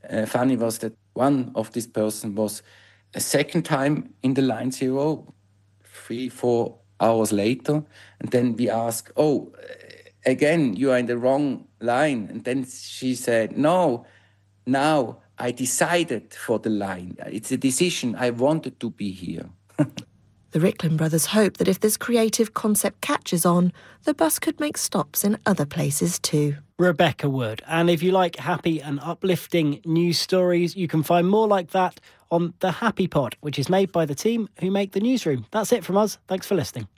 funny was that one of this person was a second time in the line 0, 3-4 hours later. And then we asked, again, you are in the wrong line. And then she said, no, now I decided for the line. It's a decision. I wanted to be here. The Ricklin brothers hope that if this creative concept catches on, the bus could make stops in other places too. Rebecca Wood. And if you like happy and uplifting news stories, you can find more like that on The Happy Pod, which is made by the team who make the newsroom. That's it from us. Thanks for listening.